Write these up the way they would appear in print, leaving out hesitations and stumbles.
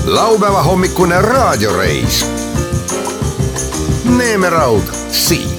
Laupäeva hommikune raadioreis. Neemeraud siin.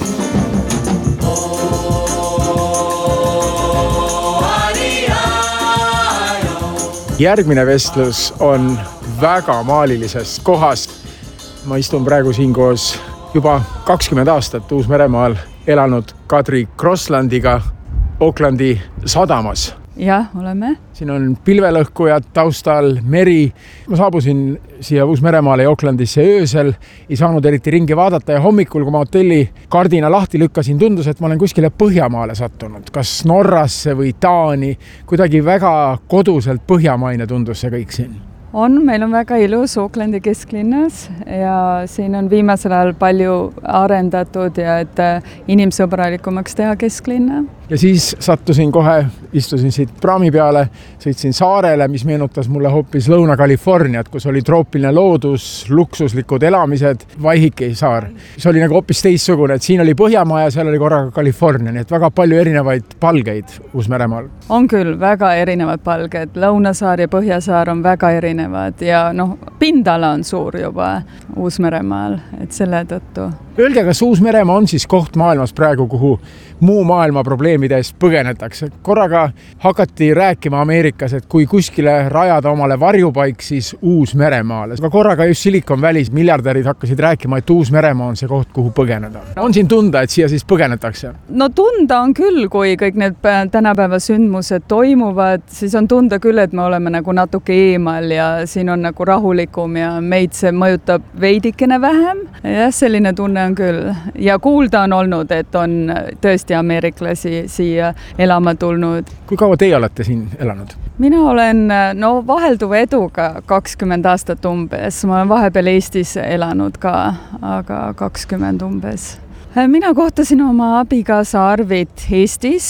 Järgmine vestlus on väga maalilisest kohast. Ma istun praegu siin koos juba 20 aastat Uus-Meremaal elanud Kadri Krosslandiga Aucklandi sadamas. Jah, oleme. Siin on pilvelõhkujad taustal, meri. Ma saabusin siia Uus-Meremaale ja Aucklandisse öösel. Ei saanud eriti ringi vaadata ja hommikul, kui ma hotelli kardina lahti lükkasin, tundus, et ma olen kuskile Põhjamaale sattunud. Kas Norrasse või Taani. Kuidagi väga koduselt põhjamaine tundus see kõik siin. Meil on väga ilus Aucklandi kesklinnas ja siin on viimasel ajal palju arendatud ja et inimsõbralikumaks teha kesklinna. Ja siis sattusin kohe, istusin siit praami peale, sõitsin saarele, mis meenutas mulle hoopis Lõuna-Californiat, kus oli troopiline loodus, luksuslikud elamised, Waiheke saar. See oli nagu hoopis teistsugune, et siin oli Põhjamaa ja seal oli korraga California, nii et väga palju erinevaid palgeid Uus-Meremaal. On küll väga erinevad palged, Lõunasaar ja Põhjasaar on väga erinevad ja pindala on suur juba Uus-Meremaal, et selle tõttu. Öelge, kas Uus-Meremaa on siis koht maailmas praegu, kuhu muu maailma probleemide eest põgenetakse? Korraga hakati rääkima Ameerikas, et kui kuskile rajada omale varjupaik, siis Uus-Meremaale. Aga korraga just Silicon Valley's miljardärid hakkasid rääkima, et Uus-Meremaa on see koht, kuhu põgeneda. On siin tunda, et siia siis põgenetakse? No tunda on küll, kui kõik need tänapäeva sündmused toimuvad, siis on tunda küll, et me oleme nagu natuke eemal ja siin on nagu rahulikum ja meid see mõjutab veidikene vähem. Ja selline tunne on küll. Ja kuulda on olnud, et on tõesti ameeriklasi siia elama tulnud. Kui kaua teie olete siin elanud? Mina olen vahelduva eduga 20 aastat umbes. Ma olen vahepeal Eestis elanud ka, aga 20 umbes. Mina kohtasin oma abikaasa Arvit Eestis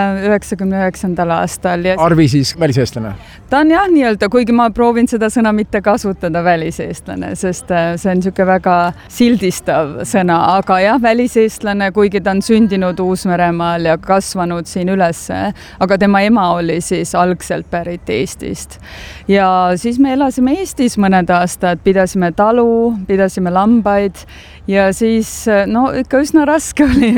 99. aastal. Arvi siis väliseestlane? Ta on jah nii-öelda, kuigi ma proovin seda sõna mitte kasutada väliseestlane, sest see on niisugune väga sildistav sõna, aga jah, väliseestlane, kuigi ta on sündinud Uus-Meremaal ja kasvanud siin ülesse, aga tema ema oli siis algselt pärit Eestist. Ja siis me elasime Eestis mõned aastad, pidasime talu, pidasime lambaid ja siis ikka üsna raske oli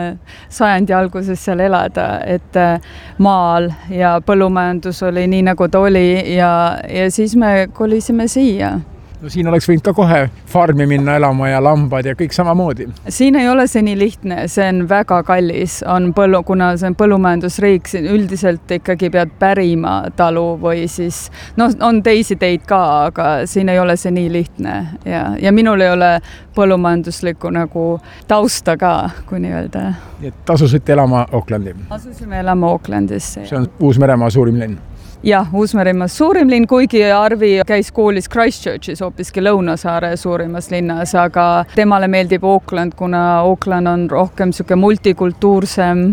sajandi alguses seal elada, et maal ja põllumajandus oli nii nagu ta oli ja siis me kolisime siia. Siin oleks võinud ka kohe farmi minna elama ja lambad ja kõik samamoodi. Siin ei ole see nii lihtne, see on väga kallis, kuna see on põllumajandusriik, üldiselt ikkagi pead pärima talu või siis, on teisi teid ka, aga siin ei ole see nii lihtne ja minul ei ole põllumajanduslikku nagu tausta ka, kui nii öelda. Asusite elama Aucklandi? Asusime elama Aucklandisse. See on Uus-Meremaa suurim linn? Jah, Uus-Meremaa suurim linn, kuigi Arvi käis koolis Christchurchis, hoopiski Lõunasaare suurimas linnas, aga temale meeldib Auckland, kuna Auckland on rohkem multikultuursem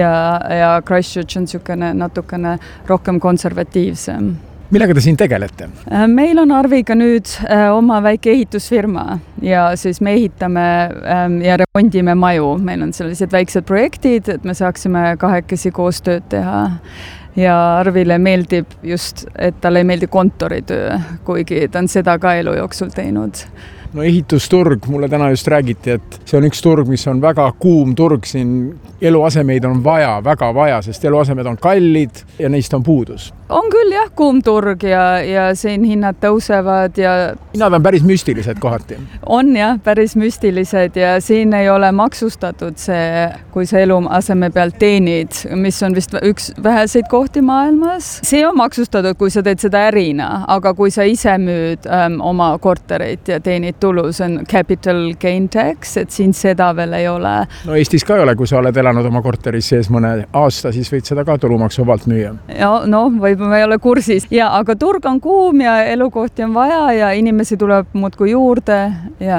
ja Christchurch on natukene rohkem konservatiivsem. Millega te siin tegelete? Meil on Arviga nüüd oma väike ehitusfirma ja siis me ehitame ja remondime maju. Meil on sellised väiksed projektid, et me saaksime kahekesi koostööd teha. Ja Arvile meeldib just, et talle ei meeldi kontoritöö, kuigi ta on seda ka elu jooksul teinud. Ehitusturg, mulle täna just räägiti, et see on üks turg, mis on väga kuum turg, siin eluasemeid on väga vaja, sest eluasemed on kallid ja neist on puudus. On küll jah, kuum turg ja siin hinnad tõusevad ja... Hinnad on päris müstilised kohati. On jah, päris müstilised ja siin ei ole maksustatud see, kui sa eluaseme pealt teenid, mis on vist üks väheseid kohti maailmas. See on maksustatud, kui sa teed seda ärina, aga kui sa ise müüd oma korterit ja teenid tulu, see on capital gain tax, et siin seda veel ei ole. Eestis ka ei ole, kui sa oled elanud oma korteris sees mõne aasta, siis võid seda ka tulumaksuvabalt müüa. Ma ei ole kursis. Aga turg on kuum ja elukohti on vaja ja inimesi tuleb muudkui juurde.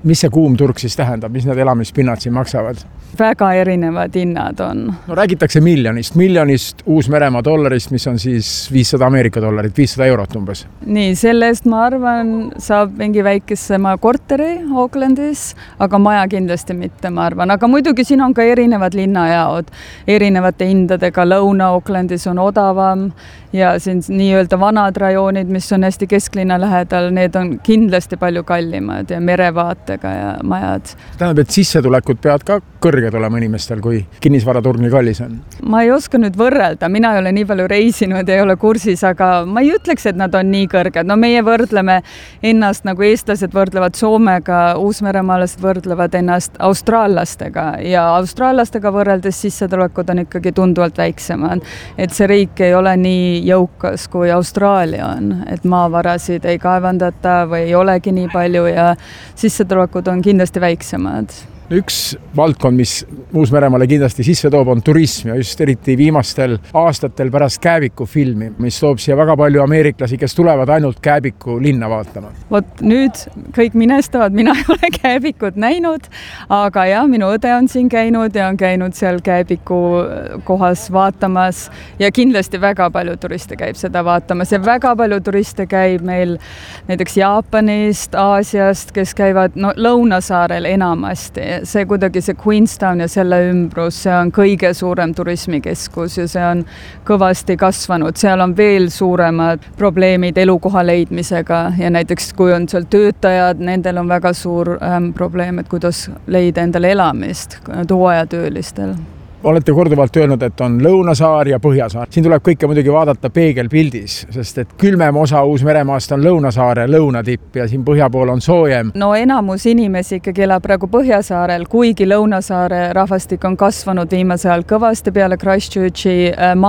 mis see kuum turg siis tähendab, mis need elamispinnad siin maksavad? Väga erinevad hinnad on. No räägitakse miljonist Uus-Meremaa dollarist, mis on siis 500 Ameerika dollarit, 500 eurot umbes. Nii, selle eest ma arvan, saab mingi väikesema korteri Aucklandis, aga maja kindlasti mitte, ma arvan. Aga muidugi siin on ka erinevad linnajaod, erinevate hindadega. Lõuna-Aucklandis on odavam ja siin nii-öelda vanad rajoonid, mis on hästi kesklinna lähedal, need on kindlasti palju kallimad ja merevaatega ja majad. Tähendab, et sissetulekud peavad ka kõrged olema inimestel, kui kinnisvaraturg nii kallis on? Ma ei oska nüüd võrrelda, mina ei ole nii palju reisinud, ei ole kursis, aga ma ei ütleks, et nad on nii kõrged. No meie võrdleme ennast, nagu eestlased võrdlevad Soomega, uusmeremaalased võrdlevad ennast austraallastega ja austraallastega võrreldes sissetulekud on ikkagi tunduvalt väiksemad. Et see riik ei ole nii jõukas kui Austraalia on, et maavarasid ei kaevandata või ei olegi nii palju ja sissetulekud on kindlasti väiksemad. Üks valdkond, mis Uus-Meremaale kindlasti sisse toob, on turism ja just eriti viimastel aastatel pärast Kääbiku filmi, mis toob siia väga palju ameeriklasi, kes tulevad ainult Kääbiku linna vaatama. Vot nüüd kõik minestavad, mina ei ole Kääbikut näinud, aga jah, minu õde on siin käinud ja on käinud seal Kääbiku kohas vaatamas ja kindlasti väga palju turiste käib seda vaatamas ja väga palju turiste käib meil näiteks Jaapanist, Aasiast, kes käivad Lõunasaarel enamasti. See kuidagi see Queenstown ja selle ümbrus, see on kõige suurem turismikeskus ja see on kõvasti kasvanud. Seal on veel suuremad probleemid elukoha leidmisega ja näiteks kui on seal töötajad, nendel on väga suur probleem, et kuidas leida endale elamist hooajatöölistel. Olete korduvalt öelnud, et on Lõunasaar ja Põhjasaar. Siin tuleb kõike muidugi vaadata peegelpildis, sest et külmem osa Uus-Meremaast on Lõunasaare lõunatipp ja siin põhja pool on soojem. No enamus inimesi ikkagi elab praegu Põhjasaarel, kuigi Lõunasaare rahvastik on kasvanud viimasel ajal kõvasti peale Christchurchi